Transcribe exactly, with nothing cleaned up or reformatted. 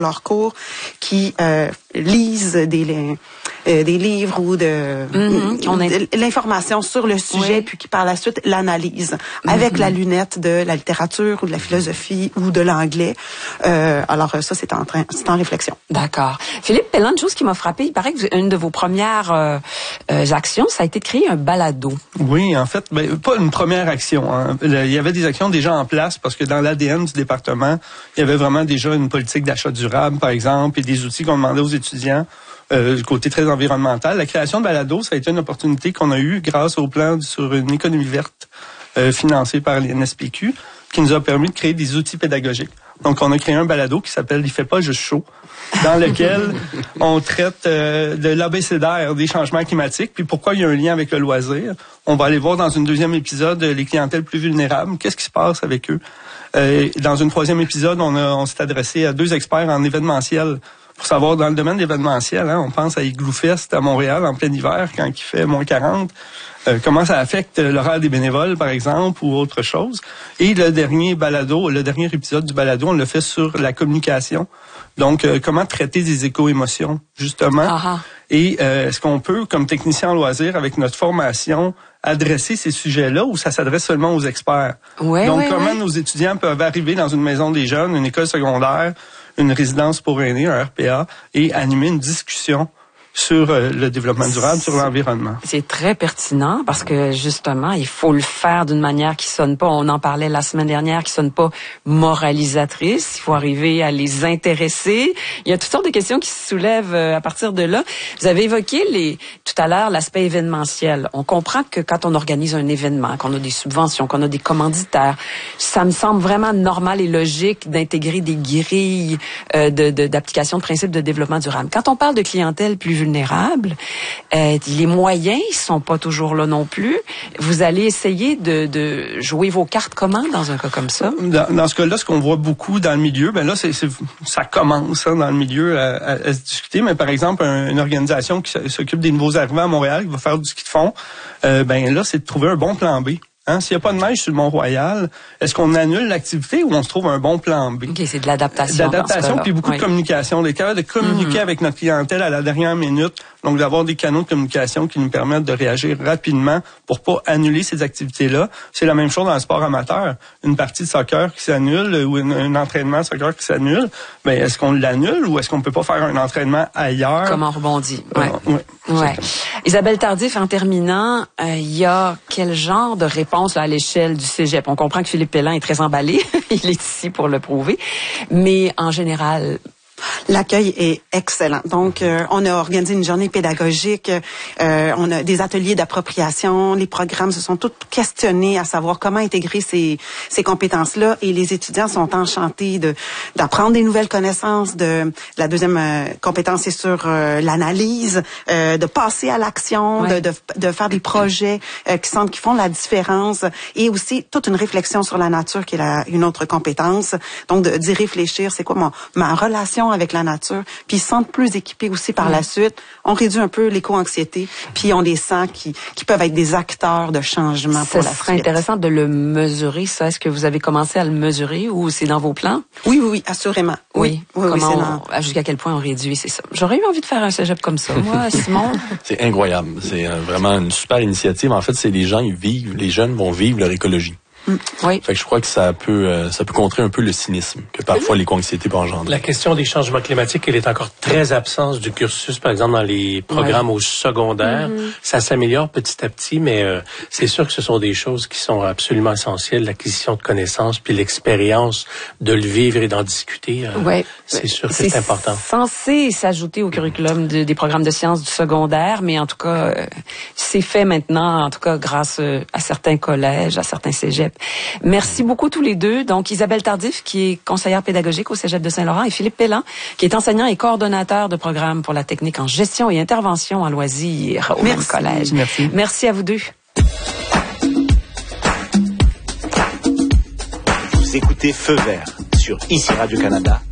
leur cours qui euh, lisent des, euh, des livres ou de, mm-hmm, on est... de l'information sur le sujet, oui. Puis qui par la suite l'analyse avec mm-hmm. la lunette de la littérature ou de la philosophie ou de l'anglais. Euh, alors ça, c'est en train, c'est en réflexion. D'accord. Philippe Pelland, une chose qui m'a frappé, il paraît que une de vos premières euh, euh, actions, ça a été de créer un balado. Oui, en fait, ben, pas une première action. Hein. Il y avait des actions déjà en place parce que dans l'A D N du département, il y avait vraiment déjà une politique d'achat durable, par exemple, et des outils qu'on demandait aux étudiants euh, du côté très environnemental. La création de balado, ça a été une opportunité qu'on a eue grâce au plan sur une économie verte euh, financé par l'I N S P Q, qui nous a permis de créer des outils pédagogiques. Donc, on a créé un balado qui s'appelle « Il fait pas juste chaud », dans lequel on traite euh, de l'abécédaire des changements climatiques, puis pourquoi il y a un lien avec le loisir. On va aller voir dans un deuxième épisode les clientèles plus vulnérables, qu'est-ce qui se passe avec eux. Euh, dans un troisième épisode, on, a, on s'est adressé à deux experts en événementiel pour savoir, dans le domaine de l'événementiel, hein, on pense à Igloo Fest à Montréal en plein hiver, quand il fait moins quarante, euh, comment ça affecte l'horaire des bénévoles, par exemple, ou autre chose. Et le dernier balado, le dernier épisode du balado, on l'a fait sur la communication. Donc, euh, comment traiter des éco-émotions, justement. Uh-huh. Et euh, est-ce qu'on peut, comme technicien en loisir, avec notre formation, adresser ces sujets-là ou ça s'adresse seulement aux experts? Ouais, Donc, ouais, comment ouais. nos étudiants peuvent arriver dans une maison des jeunes, une école secondaire, une résidence pour aînés, un R P A, et animer une discussion sur euh, le développement durable, sur l'environnement. C'est très pertinent parce que justement, il faut le faire d'une manière qui sonne pas, on en parlait la semaine dernière, qui sonne pas moralisatrice. Il faut arriver à les intéresser. Il y a toutes sortes de questions qui se soulèvent à partir de là. Vous avez évoqué les tout à l'heure l'aspect événementiel. On comprend que quand on organise un événement, qu'on a des subventions, qu'on a des commanditaires, ça me semble vraiment normal et logique d'intégrer des grilles euh, de, de, d'application de principes de développement durable. Quand on parle de clientèle plus vulnérables, euh, les moyens ils sont pas toujours là non plus. Vous allez essayer de, de jouer vos cartes comment dans un cas comme ça? Dans, dans ce cas-là, ce qu'on voit beaucoup dans le milieu, ben là, c'est, c'est ça commence hein, dans le milieu à, à, à se discuter. Mais par exemple, un, une organisation qui s'occupe des nouveaux arrivants à Montréal, qui va faire du ski de fond, euh, ben là, c'est de trouver un bon plan B. Hein, s'il n'y a pas de neige sur le Mont-Royal, est-ce qu'on annule l'activité ou on se trouve un bon plan B? OK, c'est de l'adaptation. De l'adaptation, puis beaucoup oui. de communication. D'être capable de communiquer mmh. avec notre clientèle à la dernière minute. Donc, d'avoir des canaux de communication qui nous permettent de réagir rapidement pour pas annuler ces activités-là. C'est la même chose dans le sport amateur. Une partie de soccer qui s'annule ou une, un entraînement de soccer qui s'annule, ben est-ce qu'on l'annule ou est-ce qu'on peut pas faire un entraînement ailleurs? Comment on rebondit? Ouais. Euh, ouais. ouais. Isabelle Tardif, en terminant, il euh, y a quel genre de réponse là, à l'échelle du cégep? On comprend que Philippe Pelland est très emballé. Il est ici pour le prouver. Mais en général... L'accueil est excellent. Donc, euh, on a organisé une journée pédagogique, euh, on a des ateliers d'appropriation, les programmes se sont tous questionnés à savoir comment intégrer ces, ces compétences-là et les étudiants sont enchantés de d'apprendre des nouvelles connaissances. De la deuxième euh, compétence, c'est sur euh, l'analyse, euh, de passer à l'action, ouais. de, de, de faire des projets euh, qui sentent qui font la différence et aussi toute une réflexion sur la nature qui est la, une autre compétence. Donc, de, d'y réfléchir, c'est quoi mon, ma relation avec la nature, puis ils se sentent plus équipés aussi par mmh. la suite. On réduit un peu l'éco-anxiété, puis on les sent qui, qui peuvent être des acteurs de changement pour la suite. Ce serait intéressant de le mesurer, ça. Est-ce que vous avez commencé à le mesurer ou c'est dans vos plans? Oui, oui, oui, assurément. Oui, oui, oui, oui c'est dans... on, jusqu'à quel point on réduit, c'est ça. J'aurais eu envie de faire un cégep comme ça, moi, Simon. C'est incroyable. C'est euh, vraiment une super initiative. En fait, c'est les gens, ils vivent, les jeunes vont vivre leur écologie. Mmh. Oui. Fait que je crois que ça peut euh, ça peut contrer un peu le cynisme que parfois l'éco-anxiété peut engendrer. La question des changements climatiques, elle est encore très absente du cursus, par exemple dans les programmes ouais. au secondaire. Mmh. Ça s'améliore petit à petit, mais euh, c'est sûr que ce sont des choses qui sont absolument essentielles, l'acquisition de connaissances, puis l'expérience de le vivre et d'en discuter. Euh, ouais. C'est sûr que c'est, c'est important. C'est censé s'ajouter au curriculum de, des programmes de sciences du secondaire, mais en tout cas, euh, c'est fait maintenant, en tout cas grâce euh, à certains collèges, à certains cégeps. Merci beaucoup tous les deux. Donc, Isabelle Tardif, qui est conseillère pédagogique au Cégep de Saint-Laurent, et Philippe Pelland, qui est enseignant et coordonnateur de programme pour la technique en gestion et intervention en loisirs au même collège. Merci. Merci à vous deux. Vous écoutez Feu Vert sur Ici Radio-Canada